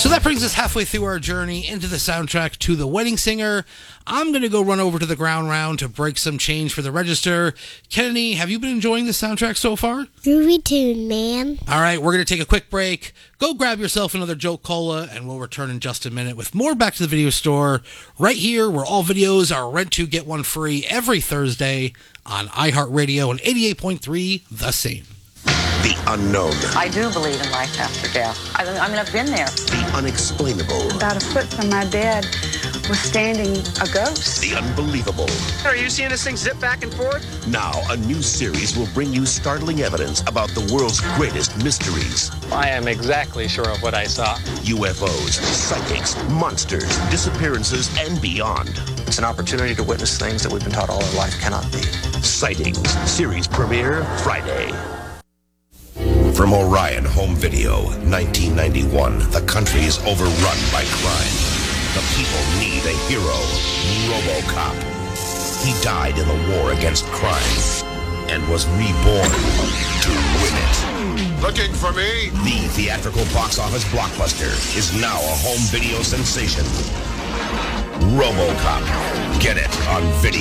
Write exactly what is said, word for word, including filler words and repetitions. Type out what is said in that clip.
So that brings us halfway through our journey into the soundtrack to The Wedding Singer. I'm going to go run over to the ground round to break some change for the register. Kennedy, have you been enjoying the soundtrack so far? Groovy tune, man. All right, we're going to take a quick break. Go grab yourself another Jolt Cola, and we'll return in just a minute with more Back to the Video Store right here where all videos are rent to get one free every Thursday on iHeartRadio and eighty-eight point three The Scene. The unknown. I do believe in life after death. I, I mean, I've been there. The unexplainable. About a foot from my bed was standing a ghost. The unbelievable. Are you seeing this thing zip back and forth? Now, a new series will bring you startling evidence about the world's greatest mysteries. I am exactly sure of what I saw. U F Os, psychics, monsters, disappearances, and beyond. It's an opportunity to witness things that we've been taught all our life cannot be. Sightings. Series premiere Friday. From Orion Home Video, nineteen ninety-one, the country is overrun by crime. The people need a hero, RoboCop. He died in the war against crime and was reborn to win it. Looking for me? The theatrical box office blockbuster is now a home video sensation. RoboCop. Get it on video.